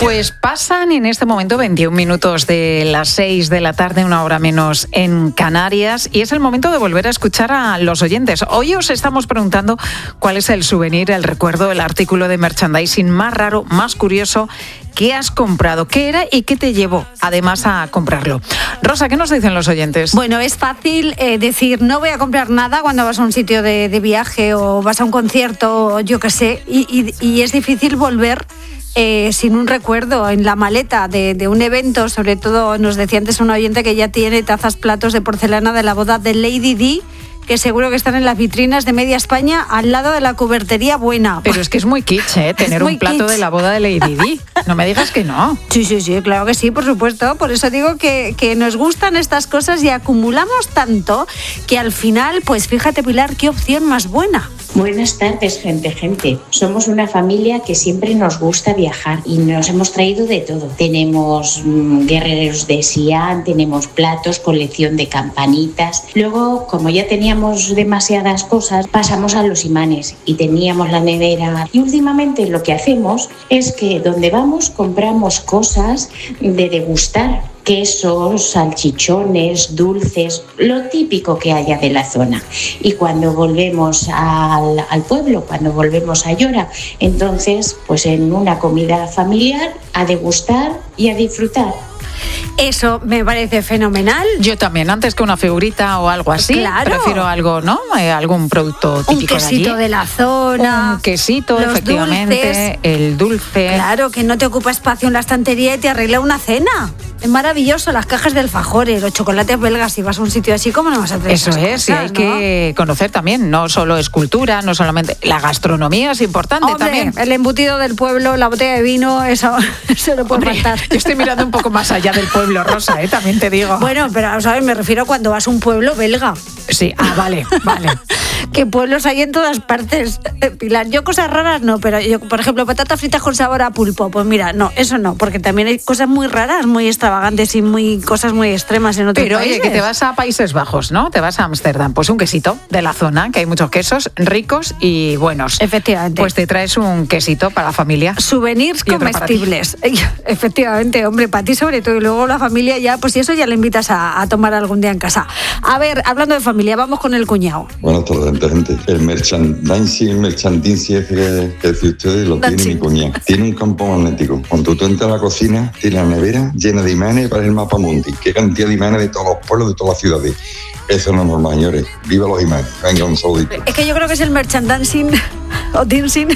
Pues pasan en este momento 21 minutos de las 6 de la tarde, una hora menos en Canarias, y es el momento de volver a escuchar a los oyentes. Hoy os estamos preguntando cuál es el souvenir, el recuerdo, el artículo de merchandising más raro, más curioso que has comprado, qué era y qué te llevó además a comprarlo. Rosa, ¿qué nos dicen los oyentes? Bueno, es fácil decir no voy a comprar nada cuando vas a un sitio de viaje o vas a un concierto, yo qué sé, y es difícil volver sin un recuerdo en la maleta de un evento. Sobre todo nos decía antes un oyente que ya tiene tazas, platos de porcelana de la boda de Lady Di, que seguro que están en las vitrinas de media España al lado de la cubertería buena. Pero es que es muy kitsch, tener un plato de la boda de Lady Di. No me digas que no. Sí, claro que sí, por supuesto. Por eso digo que nos gustan estas cosas y acumulamos tanto que al final, pues fíjate, Pilar, qué opción más buena. Buenas tardes, gente. Somos una familia que siempre nos gusta viajar y nos hemos traído de todo. Tenemos guerreros de Xi'an, tenemos platos, colección de campanitas. Luego, como ya teníamos demasiadas cosas, pasamos a los imanes y teníamos la nevera. Y últimamente lo que hacemos es que donde vamos compramos cosas de degustar. Quesos, salchichones, dulces, lo típico que haya de la zona. Y cuando volvemos al pueblo, cuando volvemos a Ayora, entonces, pues en una comida familiar, a degustar y a disfrutar. Eso me parece fenomenal. Yo también, antes que una figurita o algo así, claro. Prefiero algo, ¿no? Algún producto típico de allí. Un quesito de la zona. Un quesito, efectivamente. Dulces. El dulce. Claro, que no te ocupa espacio en la estantería y te arregla una cena. Es maravilloso, las cajas de alfajores, los chocolates belgas, si vas a un sitio así, ¿cómo no vas a traer eso esas es, cosas, y hay que conocer también, no solo escultura, no solamente... La gastronomía es importante. Hombre, también. El embutido del pueblo, la botella de vino, eso no puede faltar. Yo estoy mirando un poco más allá del pueblo, Rosa, también te digo. Bueno, pero, ¿sabes? Me refiero cuando vas a un pueblo belga. Sí, vale. Que pueblos hay en todas partes, Pilar. Yo cosas raras no, pero yo, por ejemplo, patatas fritas con sabor a pulpo, pues mira, no, eso no, porque también hay cosas muy raras, muy extravagantes y cosas muy extremas en otros países. Pero oye, que te vas a Países Bajos, ¿no? Te vas a Ámsterdam, pues un quesito de la zona, que hay muchos quesos ricos y buenos. Efectivamente. Pues te traes un quesito para la familia. Souvenirs comestibles. Efectivamente, hombre, para ti sobre todo, y luego la familia ya, pues y eso ya le invitas a tomar algún día en casa. A ver, hablando de familia, vamos con el cuñado. Buenas tardes, gente. El merchandising ese que decía ustedes lo tiene mi cuñado. Tiene un campo magnético. Cuando tú entras a la cocina, tiene la nevera llena de imanes para el mapa mundi. Qué cantidad de imanes de todos los pueblos, de todas las ciudades. Eso no es normal, señores. ¡Viva los imanes! Venga, un saludito. Es que yo creo que es el merchandising o dancing.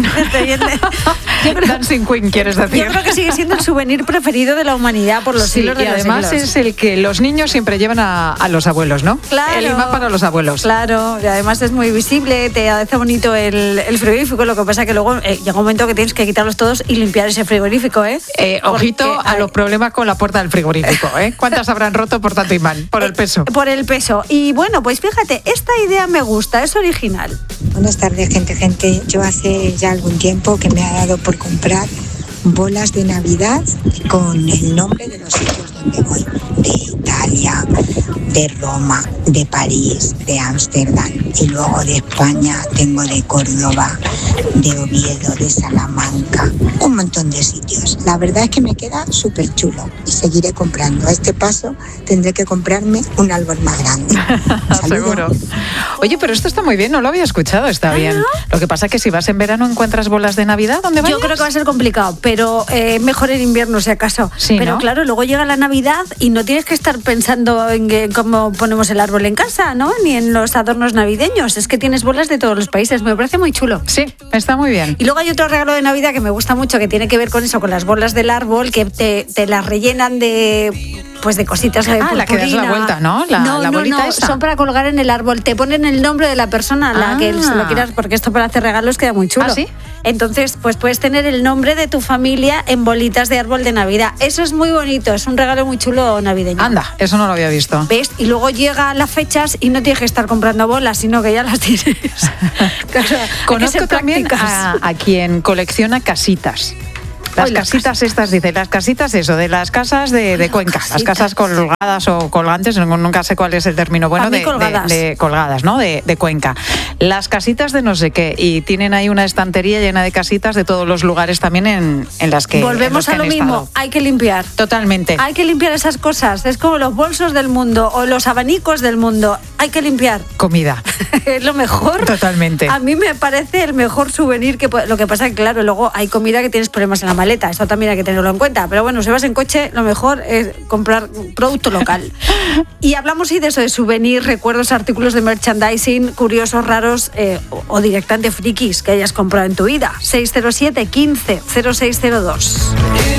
Dancing Queen, ¿quieres decir? Yo creo que sigue siendo el souvenir preferido de la humanidad por los siglos de los siglos. Y además es el que los niños siempre llevan a los abuelos, ¿no? Claro. El imán para los abuelos. Claro, y además es muy visible, te hace bonito el frigorífico, lo que pasa que luego llega un momento que tienes que quitarlos todos y limpiar ese frigorífico, Ojito a los problemas con la puerta del frigorífico, ¿Cuántas habrán roto por tanto imán? Por el peso. Por el peso. Y bueno, pues fíjate, esta idea me gusta, es original. Buenas tardes, gente. Yo hace ya algún tiempo que me ha dado por comprar bolas de Navidad con el nombre de los sitios donde voy. De Italia, de Roma, de París, de Ámsterdam. Y luego de España tengo de Córdoba, de Oviedo, de Salamanca. Un montón de sitios. La verdad es que me queda súper chulo. Y seguiré comprando. A este paso tendré que comprarme un árbol más grande. Seguro. Oye, pero esto está muy bien, no lo había escuchado, está bien. ¿No? Lo que pasa es que si vas en verano encuentras bolas de Navidad, ¿dónde vayas? Yo creo que va a ser complicado, pero mejor en invierno si acaso. Sí, pero ¿no? Claro, luego llega la Navidad y no tienes que estar pensando en cómo ponemos el árbol en casa, ¿no? Ni en los adornos navideños. Es que tienes bolas de todos los países, me parece muy chulo. Sí, está muy bien. Y luego hay otro regalo de Navidad que me gusta mucho, que tiene que ver con eso, con las bolas del árbol, que te las rellenan de cositas de purpurina. La que das la vuelta, ¿no? La bolita esa. Son para colgar en el árbol. Te ponen el nombre de la persona a la que se lo quieras, porque esto para hacer regalos queda muy chulo. ¿Ah, sí? Entonces, pues puedes tener el nombre de tu familia en bolitas de árbol de Navidad. Eso es muy bonito, es un regalo muy chulo navideño. Anda, eso no lo había visto. ¿Ves? Y luego llegan las fechas y no tienes que estar comprando bolas, sino que ya las tienes. Conozco también a quien colecciona casitas. Las casitas estas, dice, las casitas de las casas de Cuenca, las casas colgadas o colgantes, nunca sé cuál es el término bueno, de colgadas, ¿no? De Cuenca. Las casitas de no sé qué, y tienen ahí una estantería llena de casitas de todos los lugares también en las que volvemos a lo mismo, hay que limpiar. Totalmente. Hay que limpiar esas cosas, es como los bolsos del mundo o los abanicos del mundo, hay que limpiar. Comida. Es lo mejor. Totalmente. A mí me parece el mejor souvenir lo que pasa es que, claro, luego hay comida que tienes problemas en la maleta, eso también hay que tenerlo en cuenta, pero bueno, si vas en coche, lo mejor es comprar producto local. Y hablamos de eso, de souvenirs, recuerdos, artículos de merchandising, curiosos, raros o directamente frikis que hayas comprado en tu vida. 607 15 0602.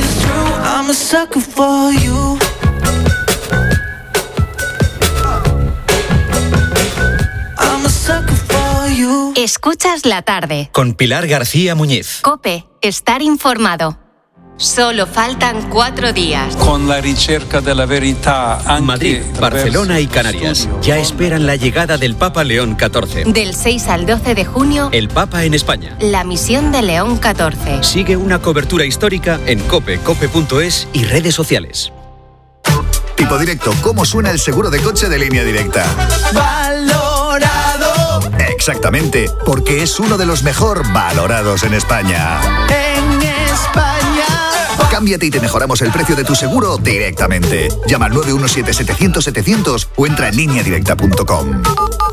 Escuchas la tarde. Con Pilar García Muñiz. COPE, estar informado. Solo faltan 4 días. Con la ricerca de la verità. Madrid, Barcelona y Canarias ya esperan la llegada del Papa León XIV. Del 6 al 12 de junio, el Papa en España. La misión de León XIV. Sigue una cobertura histórica en COPE, cope.es y redes sociales. Tipo Directo, ¿cómo suena el seguro de coche de Línea Directa? Valorado. Exactamente, porque es uno de los mejor valorados en España. En España. Cámbiate y te mejoramos el precio de tu seguro directamente. Llama al 917-700-700 o entra en lineadirecta.com.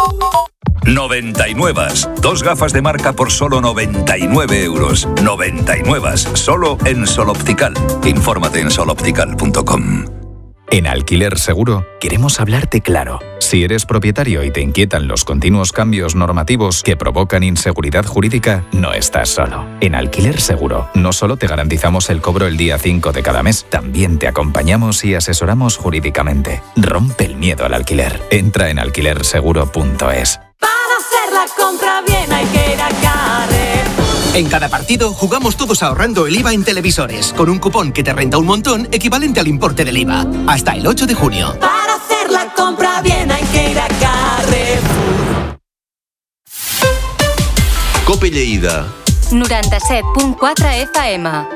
99. 2 gafas de marca por solo 99 euros. 99. Solo en Sol Optical. Infórmate en soloptical.com. En Alquiler Seguro queremos hablarte claro. Si eres propietario y te inquietan los continuos cambios normativos que provocan inseguridad jurídica, no estás solo. En Alquiler Seguro no solo te garantizamos el cobro el día 5 de cada mes, también te acompañamos y asesoramos jurídicamente. Rompe el miedo al alquiler. Entra en alquilerseguro.es. Para hacer la compra bien hay que ir a Carrefour. En cada partido jugamos todos ahorrando el IVA en televisores, con un cupón que te renta un montón equivalente al importe del IVA. Hasta el 8 de junio. Para hacer la compra bien hay que ir a Carrefour. Cope Lleida. 97.4 FM.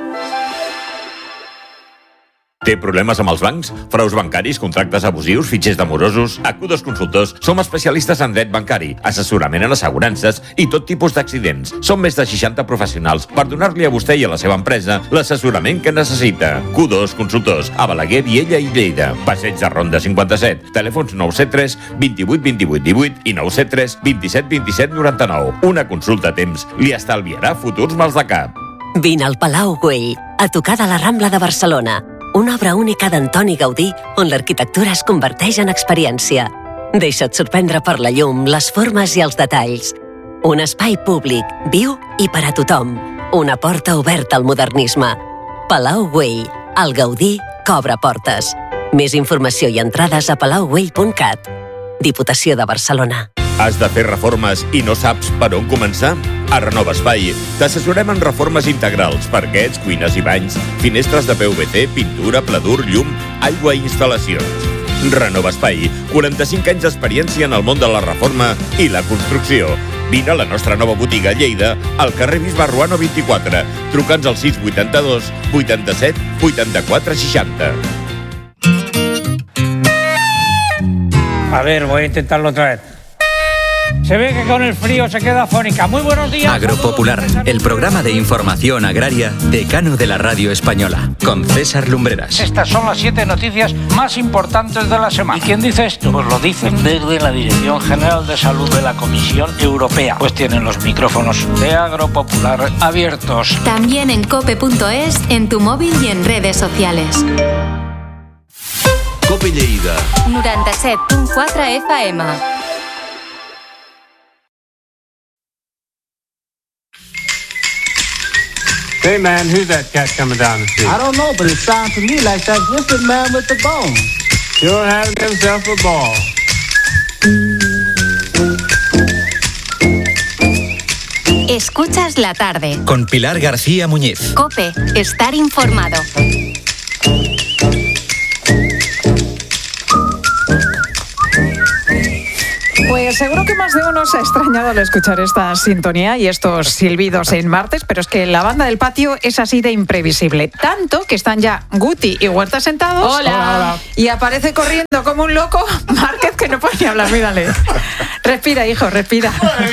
Té problemes amb els bancs? Fraus bancaris, contractes abusius, fitxers demorosos? A Q2 Consultors som especialistes en dret bancari, assessorament en assegurances i tot tipus d'accidents. Som més de 60 professionals per donar-li a vostè i a la seva empresa l'assessorament que necessita. Q2 Consultors, a Balaguer, Viella i Lleida. Passeig de Ronda 57. Telèfons 973 28 28 18 i 973 27 27 99. Una consulta a temps li estalviarà futurs mals de cap. Vine al Palau Güell, a tocar de la Rambla de Barcelona. Una obra única d'Antoni Gaudí on l'arquitectura es converteix en experiència. Deixa't sorprendre per la llum, les formes i els detalls. Un espai públic, viu i per a tothom. Una porta oberta al modernisme. Palau Güell, el Gaudí que obre portes. Més informació i entrades a palaugüell.cat. Diputació de Barcelona. Has de fer reformes i no saps per on començar? A Renova Espai t'assessorem en reformes integrals, parquets, cuines i banys, finestres de PVC, pintura, pladur, llum, aigua i instal·lacions. Renova Espai, 45 anys d'experiència en el món de la reforma i la construcció. Vine a la nostra nova botiga a Lleida, al carrer Bisbe Ruano 24. Truca'ns al 682 87 84 60. A ver, voy a intentarlo otra vez. Se ve que con el frío se queda afónica. Muy buenos días. Agropopular, el programa de información agraria decano de la radio española, con César Lumbreras. Estas son las 7 noticias más importantes de la semana. ¿Y quién dice esto? Pues lo dicen desde la Dirección General de Salud de la Comisión Europea. Pues tienen los micrófonos de Agropopular abiertos. También en cope.es, en tu móvil y en redes sociales. Cope Lleida. 97.4 FM. Hey man, who's that cat coming down the street? I don't know, but it sounds to me like that wicked man with the bone. Sure having himself a ball. Escuchas la tarde. Con Pilar García Muñiz. COPE, estar informado. Pues Seguro que más de uno se ha extrañado al escuchar esta sintonía y estos silbidos en martes, pero es que la banda del patio es así de imprevisible. Tanto que están ya Guti y Huerta sentados. Hola. Y aparece corriendo como un loco Márquez, que no puede ni hablar. Mírale. Respira, hijo, respira.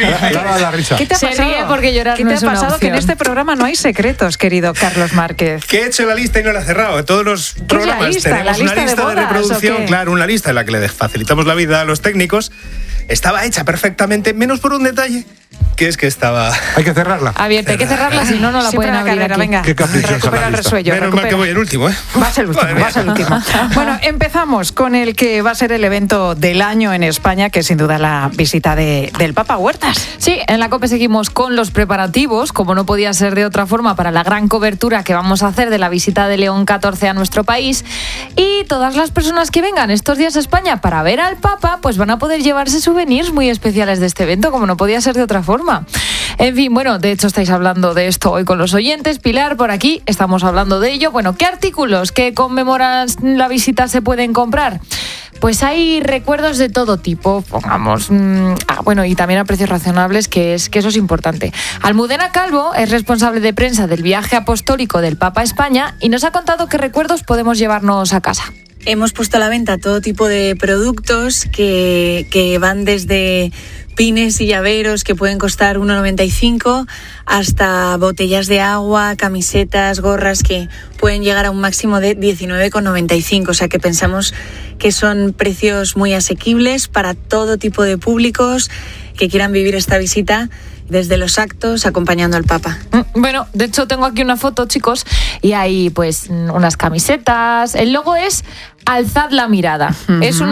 ¿Qué te ha pasado? Se ríe porque llorar ¿Qué no te es ha una pasado? Que en opción. este programa no hay secretos, querido Carlos Márquez. Que he hecho la lista y no la he cerrado. En todos los programas tenemos una lista de reproducción, claro, una lista en la que le facilitamos la vida a los técnicos. Estaba hecha perfectamente, menos por un detalle, que es que estaba... Hay que cerrarla. Abierta, hay que cerrarla, si no, no la Siempre pueden la abrir carrera, aquí. venga. Qué caprichosa Recupera la el lista. resuello. Menos mal que voy el último, ¿eh? Vas el último, vas el último. Bueno, empezamos con el que va a ser el evento del año en España, que es sin duda la visita del Papa Huertas. Sí, en la COPE seguimos con los preparativos, como no podía ser de otra forma, para la gran cobertura que vamos a hacer de la visita de León XIV a nuestro país. Y todas las personas que vengan estos días a España para ver al Papa, pues van a poder llevarse souvenirs muy especiales de este evento, como no podía ser de otra forma. En fin, bueno, de hecho estáis hablando de esto hoy con los oyentes. Pilar, por aquí estamos hablando de ello. Bueno, ¿qué artículos que conmemoran la visita se pueden comprar? Pues hay recuerdos de todo tipo, pongamos, bueno, y también a precios razonables, que eso es importante. Almudena Calvo es responsable de prensa del viaje apostólico del Papa a España y nos ha contado qué recuerdos podemos llevarnos a casa. Hemos puesto a la venta todo tipo de productos que van desde pines y llaveros que pueden costar 1,95 hasta botellas de agua, camisetas, gorras que pueden llegar a un máximo de 19,95. O sea que pensamos que son precios muy asequibles para todo tipo de públicos que quieran vivir esta visita desde los actos acompañando al Papa. Bueno, de hecho tengo aquí una foto, chicos, y hay pues unas camisetas. El logo es alzad la mirada. Uh-huh. Es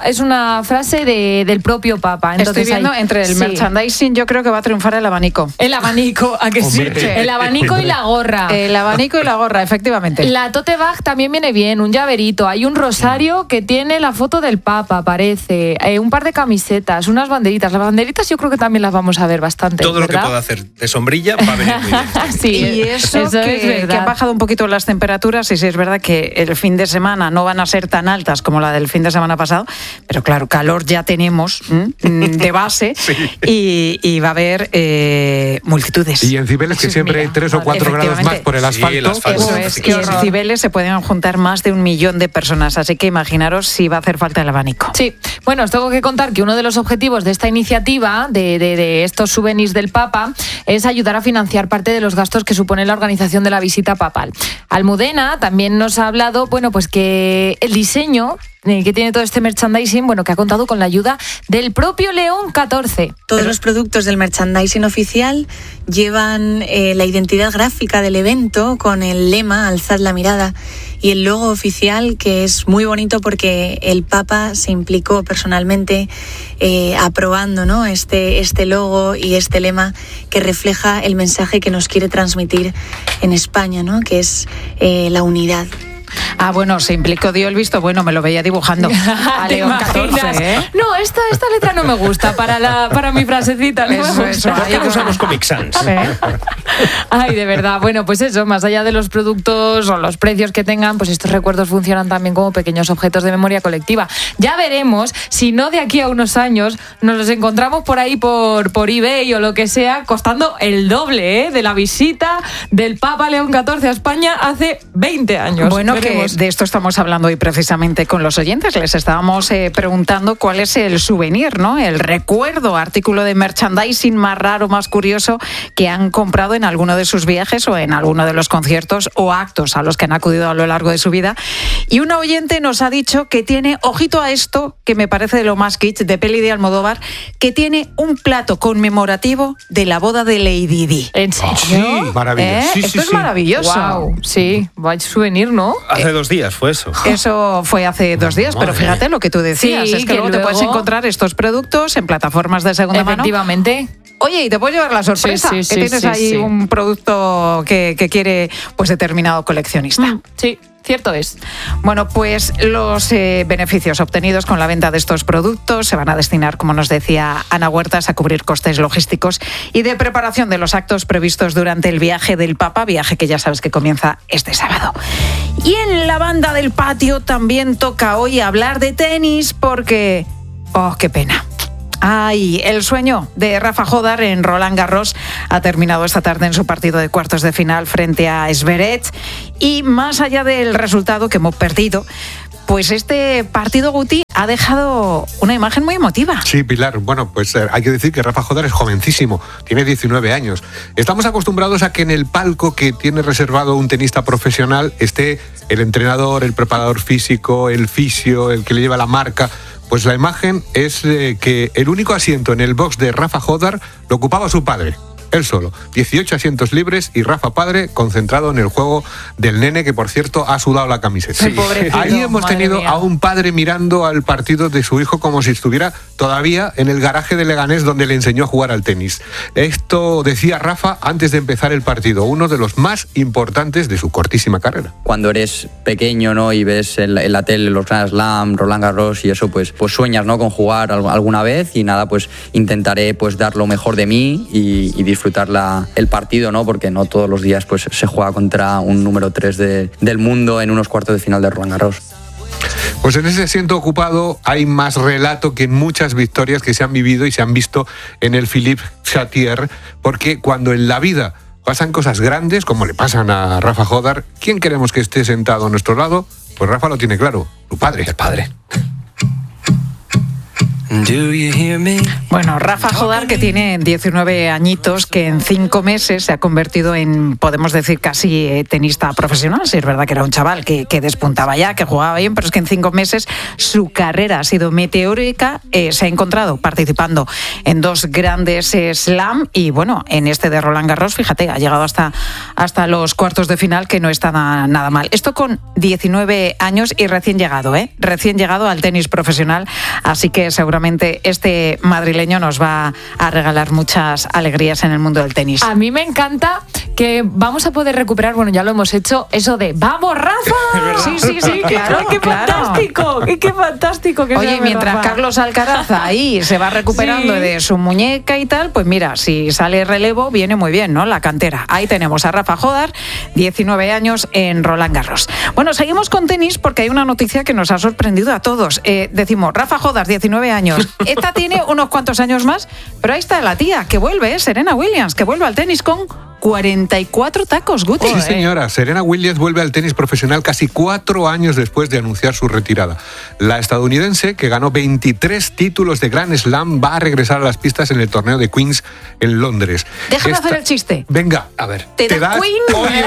una frase del propio Papa. Entonces, estoy viendo entre el merchandising, yo creo que va a triunfar el abanico. El abanico, ¿a que sí? El abanico y la gorra. El abanico y la gorra, efectivamente. La tote bag también viene bien, un llaverito. Hay un rosario que tiene la foto del Papa, parece. Un par de camisetas, unas banderitas. Las banderitas yo creo que también las vamos a ver bastante. Todo ¿verdad? Lo que pueda hacer de sombrilla va a venir muy bien. Sí, y eso que han bajado un poquito las temperaturas, y sí es verdad que el fin de semana no van a ser tan altas como la del fin de semana pasado, pero claro, calor ya tenemos de base. Sí. y va a haber multitudes. Y en Cibeles, que siempre hay 3 o 4 grados más por el asfalto. Eso es, y en Cibeles se pueden juntar más de 1 millón de personas, así que imaginaros si va a hacer falta el abanico. Sí, bueno, os tengo que contar que uno de los objetivos de esta iniciativa, de estos souvenirs del Papa, es ayudar a financiar parte de los gastos que supone la organización de la visita papal. Almudena también nos ha hablado, bueno, pues que el diseño que tiene todo este merchandising, bueno, que ha contado con la ayuda del propio León XIV. Todos los productos del merchandising oficial llevan la identidad gráfica del evento con el lema alzad la mirada y el logo oficial, que es muy bonito porque el Papa se implicó personalmente aprobando, ¿no?, este logo y este lema que refleja el mensaje que nos quiere transmitir en España, ¿no?, que es la unidad. Ah, bueno, se implicó, dio el visto bueno, me lo veía dibujando a León XIV, ¿eh? No, esta letra no me gusta para mi frasecita. No eso. ¿Por qué no usamos Comic Sans? Ay, de verdad. Bueno, pues eso, más allá de los productos o los precios que tengan, pues estos recuerdos funcionan también como pequeños objetos de memoria colectiva. Ya veremos si no de aquí a unos años nos los encontramos por ahí por eBay o lo que sea, costando el doble, de la visita del Papa León XIV a España hace 20 años. Bueno, que de esto estamos hablando hoy precisamente con los oyentes. Les estábamos preguntando cuál es el souvenir, ¿no?, el recuerdo, artículo de merchandising más raro, más curioso que han comprado en alguno de sus viajes o en alguno de los conciertos o actos a los que han acudido a lo largo de su vida. Y una oyente nos ha dicho que tiene, ojito a esto, que me parece de lo más kitsch, de peli de Almodóvar, que tiene un plato conmemorativo de la boda de Lady Di. ¿En serio? Sí, maravilloso. Sí, esto es maravilloso. Wow, sí, vaya souvenir, ¿no? Hace 2 días fue eso. Eso fue hace 2 días, pero fíjate lo que tú decías, sí, es que luego te puedes encontrar estos productos en plataformas de segunda mano. Efectivamente. Oye, y te puedes llevar la sorpresa, que tienes ahí un producto que quiere pues determinado coleccionista. Sí. Cierto es. Bueno, pues los beneficios obtenidos con la venta de estos productos se van a destinar, como nos decía Ana Huertas, a cubrir costes logísticos y de preparación de los actos previstos durante el viaje del Papa, viaje que ya sabes que comienza este sábado. Y en la banda del patio también toca hoy hablar de tenis porque... ¡oh, qué pena! Ay, el sueño de Rafa Jodar en Roland Garros ha terminado esta tarde en su partido de cuartos de final frente a Zverev. Y más allá del resultado que hemos perdido, pues este partido, Guti, ha dejado una imagen muy emotiva. Sí, Pilar. Bueno, pues hay que decir que Rafa Jodar es jovencísimo, tiene 19 años. Estamos acostumbrados a que en el palco que tiene reservado un tenista profesional esté el entrenador, el preparador físico, el fisio, el que le lleva la marca. Pues la imagen es que el único asiento en el box de Rafa Jodar lo ocupaba su padre. Él solo, 18 asientos libres y Rafa padre concentrado en el juego del nene, que por cierto ha sudado la camiseta. Sí. Ahí hemos tenido a un padre mirando al partido de su hijo como si estuviera todavía en el garaje de Leganés donde le enseñó a jugar al tenis. Esto decía Rafa antes de empezar el partido, uno de los más importantes de su cortísima carrera. Cuando eres pequeño, ¿no?, y ves en la tele los Grand Slam, Roland Garros y eso, pues sueñas, ¿no?, con jugar alguna vez, y nada, pues intentaré pues dar lo mejor de mí y disfrutar el partido, ¿no? Porque no todos los días pues se juega contra un número 3 del mundo en unos cuartos de final de Roland Garros. Pues en ese asiento ocupado hay más relato que en muchas victorias que se han vivido y se han visto en el Philippe Chatrier, porque cuando en la vida pasan cosas grandes, como le pasan a Rafa Jodar, ¿quién queremos que esté sentado a nuestro lado? Pues Rafa lo tiene claro, su padre. El padre. Bueno, Rafa Jodar, que tiene 19 añitos, que en 5 meses se ha convertido en, podemos decir, casi tenista profesional. Sí, es verdad que era un chaval que despuntaba ya, que jugaba bien, pero es que en 5 meses su carrera ha sido meteórica. Se ha encontrado participando en 2 grandes slam y, bueno, en este de Roland Garros, fíjate, ha llegado hasta los cuartos de final, que no está nada mal. Esto con 19 años y recién llegado al tenis profesional, así que seguramente este madrileño nos va a regalar muchas alegrías en el mundo del tenis. A mí me encanta que vamos a poder recuperar, bueno, ya lo hemos hecho, eso de ¡vamos, Rafa! Sí, claro, ¡qué fantástico! ¡Qué fantástico! Que Oye, mientras Rafa. Carlos Alcaraz ahí se va recuperando de su muñeca y tal, pues mira, si sale relevo viene muy bien, ¿no? La cantera. Ahí tenemos a Rafa Jodar, 19 años en Roland Garros. Bueno, seguimos con tenis porque hay una noticia que nos ha sorprendido a todos. Decimos, Rafa Jodar, 19 años. Esta tiene unos cuantos años más, pero ahí está la tía que vuelve, Serena Williams, que vuelve al tenis con 44 tacos, Guti. Sí, señora. Serena Williams vuelve al tenis profesional casi 4 años después de anunciar su retirada. La estadounidense, que ganó 23 títulos de Grand Slam, va a regresar a las pistas en el torneo de Queens en Londres. Déjame hacer el chiste. Venga, a ver. ¿Te da das? Queen? ¡Oh, Dios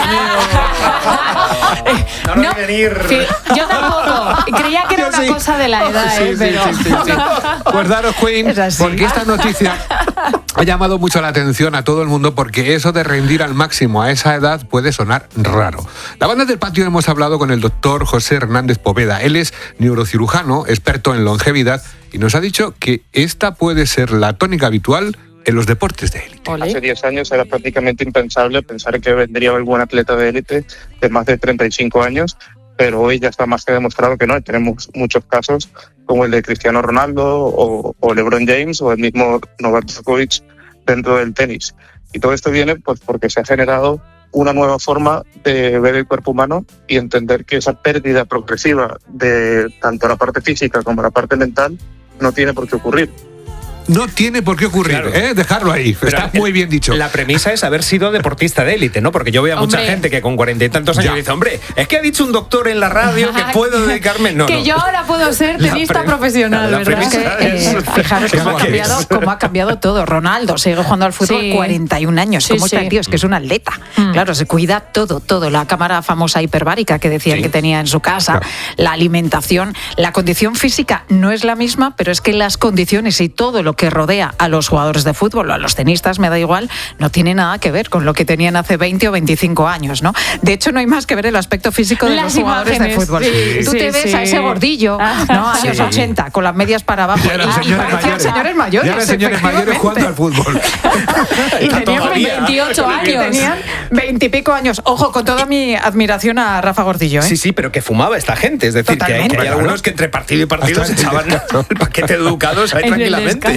mío! No, sí, yo tampoco. Creía que era una cosa de la edad, pero... Sí. Pues daros Queen, porque esta noticia ha llamado mucho la atención a todo el mundo, porque eso de rendir al máximo a esa edad puede sonar raro. La banda del patio hemos hablado con el doctor José Hernández Poveda. Él es neurocirujano, experto en longevidad, y nos ha dicho que esta puede ser la tónica habitual en los deportes de élite. Hace 10 años era prácticamente impensable pensar que vendría algún atleta de élite de más de 35 años, pero hoy ya está más que demostrado que no. Tenemos muchos casos como el de Cristiano Ronaldo o LeBron James o el mismo Novak Djokovic dentro del tenis. Y todo esto viene pues porque se ha generado una nueva forma de ver el cuerpo humano y entender que esa pérdida progresiva de tanto la parte física como la parte mental no tiene por qué ocurrir. No tiene por qué ocurrir, claro. Dejarlo ahí. Pero está muy bien dicho. La premisa es haber sido deportista de élite, ¿no? Porque yo veo a mucha gente que con 40 y tantos años dice, hombre, es que ha dicho un doctor en la radio que puedo dedicarme... No, yo ahora puedo ser tenista profesional, ¿verdad? Fijaros cómo ha cambiado todo. Ronaldo sigue jugando al fútbol 41 años. ¿Cómo está el tío? Es que es un atleta. Claro, se cuida todo. La cámara famosa hiperbárica que decían que tenía en su casa, la alimentación, la condición física no es la misma, pero es que las condiciones y todo lo que rodea a los jugadores de fútbol o a los tenistas, me da igual, no tiene nada que ver con lo que tenían hace 20 o 25 años, ¿no? De hecho, no hay más que ver el aspecto físico de los jugadores de fútbol. Tú te ves a ese gordillo, ¿no? Años 80, con las medias para abajo. Y parecían señores mayores. Ya eran señores mayores jugando al fútbol. Y tenían 28 años. Tenían 20 y pico años. Ojo, con toda mi admiración a Rafa Gordillo, ¿eh? Sí, pero que fumaba esta gente. Es decir, que hay algunos que entre partido y partido se echaban el paquete de educados ahí tranquilamente.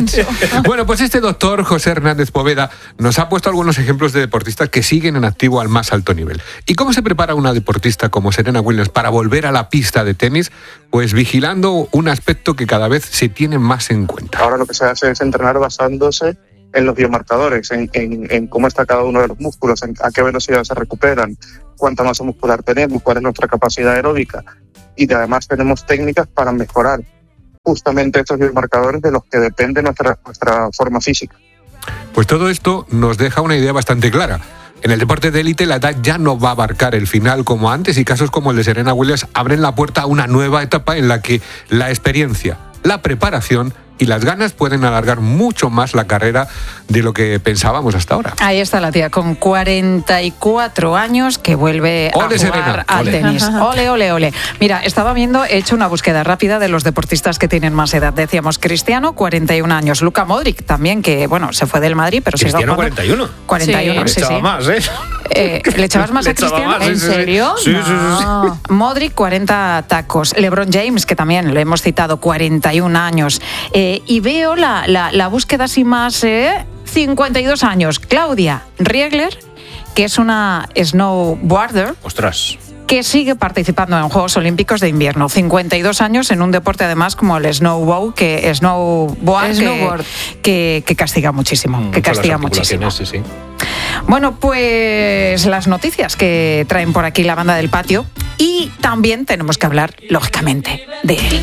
descenso. Bueno, pues este doctor José Hernández Poveda nos ha puesto algunos ejemplos de deportistas que siguen en activo al más alto nivel. ¿Y cómo se prepara una deportista como Serena Williams para volver a la pista de tenis? Pues vigilando un aspecto que cada vez se tiene más en cuenta. Ahora lo que se hace es entrenar basándose en los biomarcadores, en cómo está cada uno de los músculos, a qué velocidad se recuperan, cuánta masa muscular tenemos, cuál es nuestra capacidad aeróbica. Y además tenemos técnicas para mejorar justamente estos biomarcadores de los que depende nuestra forma física. Pues todo esto nos deja una idea bastante clara. En el deporte de élite la edad ya no va a abarcar el final como antes, y casos como el de Serena Williams abren la puerta a una nueva etapa en la que la experiencia, la preparación y las ganas pueden alargar mucho más la carrera de lo que pensábamos hasta ahora. Ahí está la tía, con 44 años, que vuelve a jugar Serena. al tenis. Ole, ole, ole. Mira, estaba viendo, he hecho una búsqueda rápida de los deportistas que tienen más edad. Decíamos, Cristiano, 41 años. Luka Modric también, que bueno, se fue del Madrid, pero Cristiano, sigue jugando. 41. 41, sí, Le echaba más, ¿Le echabas más a Cristiano? Más, ¿En serio? Sí, sí. Modric, 40 tacos. LeBron James, que también lo hemos citado, 41 años. Y veo la búsqueda así más... 52 años. Claudia Riegler, que es una snowboarder. Ostras. Que sigue participando en Juegos Olímpicos de Invierno. 52 años en un deporte además como el snowboard, que castiga muchísimo. Que castiga muchísimo. Sí, sí. Bueno, pues las noticias que traen por aquí la banda del patio, y también tenemos que hablar, lógicamente, de él.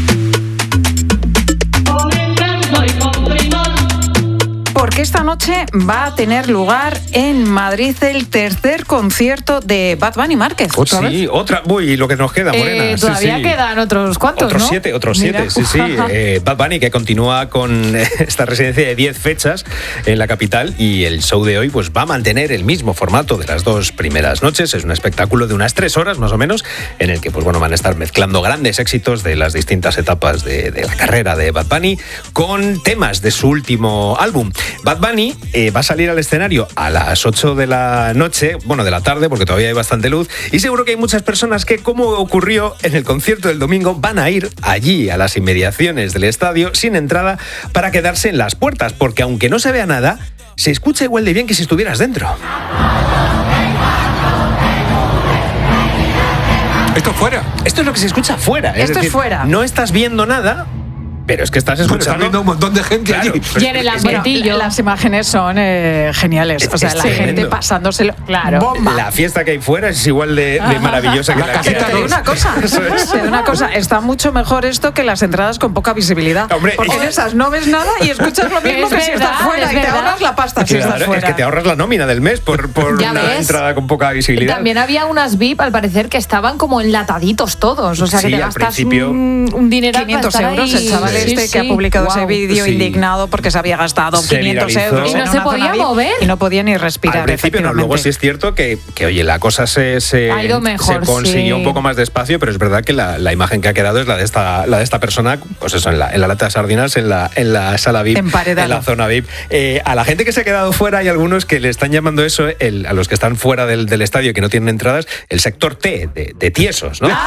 Porque esta noche va a tener lugar en Madrid el tercer concierto de Bad Bunny Márquez. ¿Otra vez? Sí, otra. Uy, lo que nos queda, Morena. Todavía quedan otros cuantos, otros ¿no? siete, sí. Bad Bunny, que continúa con esta residencia de 10 fechas en la capital, y el show de hoy pues va a mantener el mismo formato de las dos primeras noches. Es un espectáculo de unas 3 horas más o menos, en el que pues bueno, van a estar mezclando grandes éxitos de las distintas etapas de la carrera de Bad Bunny con temas de su último álbum. Bad Bunny va a salir al escenario a las 8 de la noche, bueno, de la tarde, porque todavía hay bastante luz, y seguro que hay muchas personas que, como ocurrió en el concierto del domingo, van a ir allí a las inmediaciones del estadio sin entrada para quedarse en las puertas, porque aunque no se vea nada, se escucha igual de bien que si estuvieras dentro. Esto fuera. Esto es lo que se escucha fuera. Esto es decir, fuera. No estás viendo nada, pero es que estás escuchando. Estás viendo un montón de gente allí. Y en el ambientillo. Las imágenes son geniales. O sea, la gente pasándoselo. Claro. Bomba. La fiesta que hay fuera es igual de maravillosa que la casita. Te digo una cosa, está mucho mejor esto que las entradas con poca visibilidad. Hombre, porque en esas no ves nada y escuchas lo mismo que si estás fuera, y te ahorras la pasta si estás fuera. Es que te ahorras la nómina del mes por una entrada con poca visibilidad. También había unas VIP, al parecer, que estaban como enlataditos todos. O sea, que te gastas un dineral 500 para estar euros. ahí. El chaval que ha publicado ese vídeo indignado porque se había gastado 500 euros. Y no se podía mover. Y no podía ni respirar. Al principio no, luego sí es cierto que oye, la cosa se ha ido mejor, se consiguió un poco más despacio, pero es verdad que la imagen que ha quedado es la de esta persona, pues eso, en la lata de sardinas, en la sala VIP, en la zona VIP. A la gente que se ha quedado fuera, hay algunos que le están llamando eso, a los que están fuera del estadio, que no tienen entradas, el sector T, de tiesos, ¿no?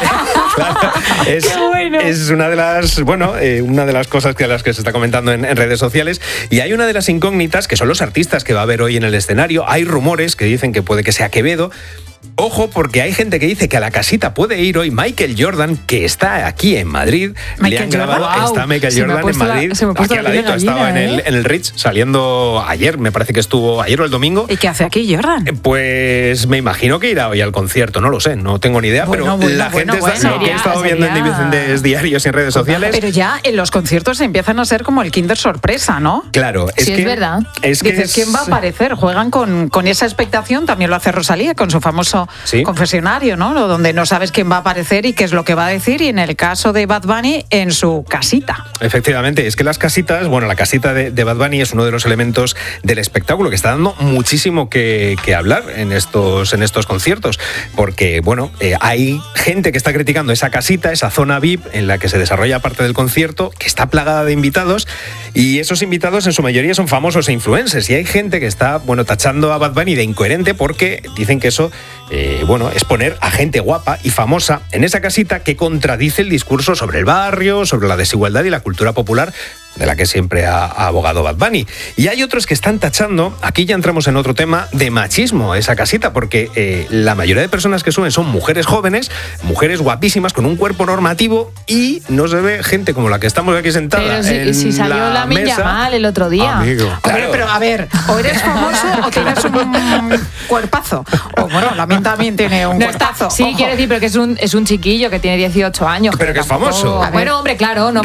Es una de las cosas a las que se está comentando en redes sociales, y hay una de las incógnitas que son los artistas que va a haber hoy en el escenario. Hay rumores que dicen que puede que sea Quevedo. Ojo, porque hay gente que dice que a la casita puede ir hoy Michael Jordan, que está aquí en Madrid. Le han grabado, está Michael Jordan en Madrid. Aquí al ladito, estaba en el Ritz, saliendo ayer, me parece que estuvo ayer o el domingo. ¿Y qué hace aquí Jordan? Pues me imagino que irá hoy al concierto, no lo sé, no tengo ni idea, pero la gente he estado viendo en diferentes diarios y en redes sociales. Pero ya en los conciertos empiezan a ser como el Kinder sorpresa, ¿no? Claro, es verdad. Dices, ¿quién va a aparecer? Juegan con esa expectación, también lo hace Rosalía con su famoso confesionario, ¿no? Donde no sabes quién va a aparecer y qué es lo que va a decir, y en el caso de Bad Bunny, en su casita. Efectivamente, es que las casitas, bueno, la casita de Bad Bunny es uno de los elementos del espectáculo que está dando muchísimo que hablar en estos conciertos, porque, bueno, hay gente que está criticando esa casita, esa zona VIP en la que se desarrolla parte del concierto, que está plagada de invitados, y esos invitados en su mayoría son famosos e influencers, y hay gente que está, bueno, tachando a Bad Bunny de incoherente porque dicen que eso es poner a gente guapa y famosa en esa casita, que contradice el discurso sobre el barrio, sobre la desigualdad y la cultura popular, de la que siempre ha abogado Bad Bunny. Y hay otros que están tachando, aquí ya entramos en otro tema, de machismo esa casita, porque la mayoría de personas que suben son mujeres jóvenes, mujeres guapísimas, con un cuerpo normativo, y no se ve gente como la que estamos aquí sentada. Pero si salió la mesa mal el otro día. Amigo. Hombre, pero a ver, o eres famoso o tienes un cuerpazo. O bueno, Lamin también tiene un cuerpazo. Sí, Ojo. quiero decir, pero que es un chiquillo que tiene 18 años. Pero que es famoso. Bueno, hombre, claro, no